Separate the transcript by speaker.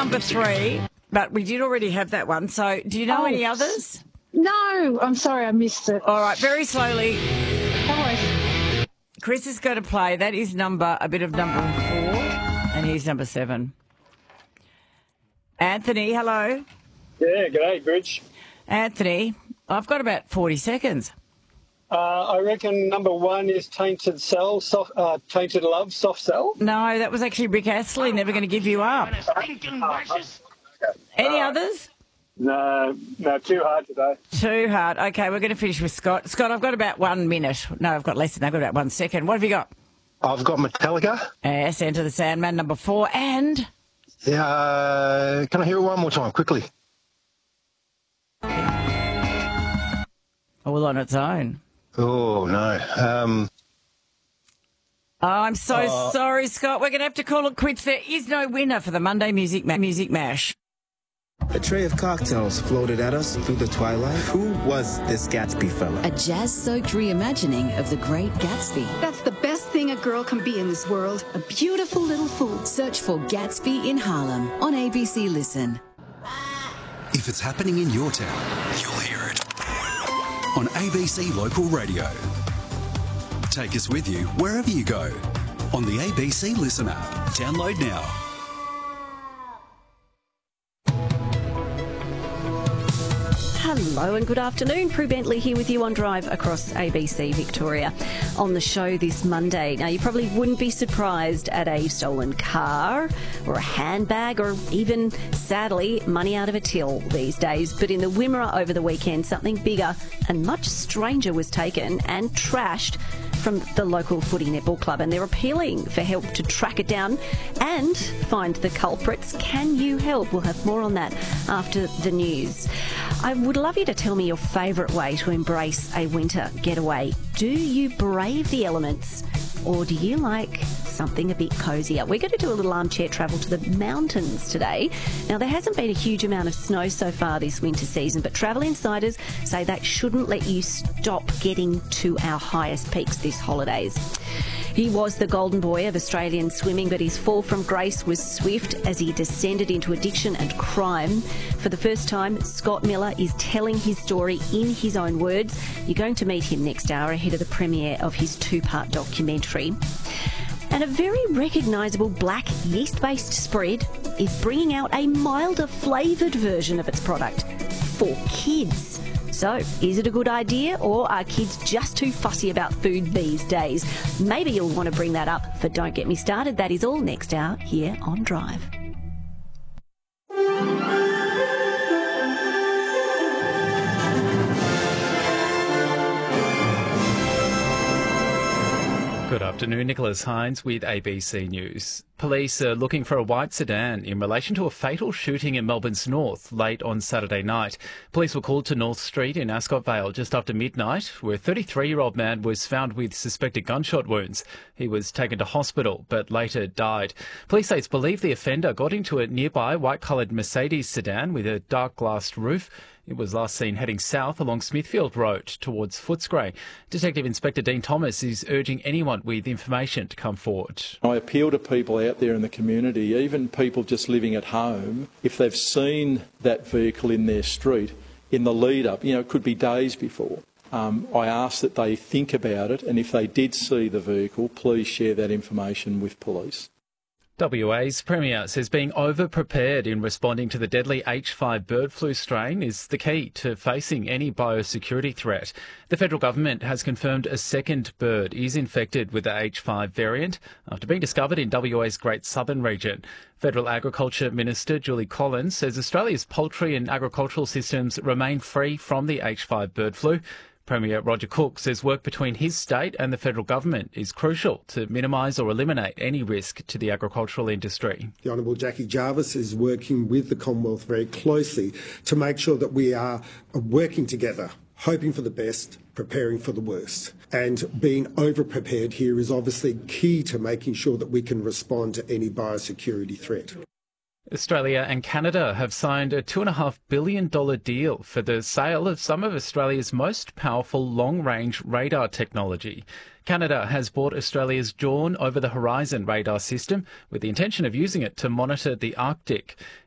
Speaker 1: number 3, but we did already have that one. So do you know any others?
Speaker 2: No, I'm sorry, I missed it.
Speaker 1: All right, very slowly.
Speaker 2: Oh,
Speaker 1: Chris is going to play. That is a bit of number 4, and he's number 7. Anthony, hello.
Speaker 3: Yeah, g'day, Bridge.
Speaker 1: Anthony, I've got about 40 seconds.
Speaker 3: I reckon number 1 is Tainted Tainted Love, Soft Cell.
Speaker 1: No, that was actually Rick Astley, Never Going to Give You Up. Any others?
Speaker 3: No, too hard today.
Speaker 1: Too hard. Okay, we're going to finish with Scott. Scott, I've got about 1 minute. No, I've got less than that. I've got about 1 second. What have you got?
Speaker 4: I've got Metallica.
Speaker 1: Yes, Enter the Sandman, number 4. And?
Speaker 4: Yeah, can I hear it one more time, quickly?
Speaker 1: All on its own.
Speaker 4: Oh, no.
Speaker 1: I'm so sorry, Scott. We're going to have to call it quits. There is no winner for the Monday Music Mash.
Speaker 5: A tray of cocktails floated at us through the twilight. Who was this Gatsby fella?
Speaker 6: A jazz-soaked reimagining of The Great Gatsby.
Speaker 7: That's the best thing a girl can be in this world. A beautiful little fool.
Speaker 6: Search for Gatsby in Harlem on ABC Listen.
Speaker 8: If it's happening in your town, you'll hear it on ABC Local Radio. Take us with you wherever you go on the ABC Listen app. Download now.
Speaker 9: Hello and good afternoon. Prue Bentley here with you on Drive across ABC Victoria. On the show this Monday. Now, you probably wouldn't be surprised at a stolen car or a handbag or even, sadly, money out of a till these days. But in the Wimmera over the weekend, something bigger and much stranger was taken and trashed from the local footy netball club, and they're appealing for help to track it down and find the culprits. Can you help? We'll have more on that after the news. I would love you to tell me your favourite way to embrace a winter getaway. Do you brave the elements, or do you like something a bit cosier? We're going to do a little armchair travel to the mountains today. Now, there hasn't been a huge amount of snow so far this winter season, but travel insiders say that shouldn't let you stop getting to our highest peaks this holidays. He was the golden boy of Australian swimming, but his fall from grace was swift as he descended into addiction and crime. For the first time, Scott Miller is telling his story in his own words. You're going to meet him next hour ahead of the premiere of his 2-part documentary. And a very recognisable black yeast-based spread is bringing out a milder flavoured version of its product for kids. So, is it a good idea, or are kids just too fussy about food these days? Maybe you'll want to bring that up for Don't Get Me Started. That is all next hour here on Drive.
Speaker 10: Good afternoon, Nicholas Hines with ABC News. Police are looking for a white sedan in relation to a fatal shooting in Melbourne's north late on Saturday night. Police were called to North Street in Ascot Vale just after midnight, where a 33-year-old man was found with suspected gunshot wounds. He was taken to hospital but later died. Police aides believe the offender got into a nearby white-coloured Mercedes sedan with a dark-glassed roof. It was last seen heading south along Smithfield Road towards Footscray. Detective Inspector Dean Thomas is urging anyone with information to come forward.
Speaker 11: I appeal to people out there in the community, even people just living at home, if they've seen that vehicle in their street in the lead up, it could be days before. I ask that they think about it, and if they did see the vehicle, please share that information with police.
Speaker 10: WA's Premier says being over-prepared in responding to the deadly H5 bird flu strain is the key to facing any biosecurity threat. The federal government has confirmed a second bird is infected with the H5 variant after being discovered in WA's Great Southern region. Federal Agriculture Minister Julie Collins says Australia's poultry and agricultural systems remain free from the H5 bird flu. Premier Roger Cook says work between his state and the federal government is crucial to minimise or eliminate any risk to the agricultural industry.
Speaker 12: The Honourable Jackie Jarvis is working with the Commonwealth very closely to make sure that we are working together, hoping for the best, preparing for the worst. And being over-prepared here is obviously key to making sure that we can respond to any biosecurity threat.
Speaker 10: Australia and Canada have signed a $2.5 billion deal for the sale of some of Australia's most powerful long-range radar technology. Canada has bought Australia's Dawn Over-the-Horizon radar system with the intention of using it to monitor the Arctic.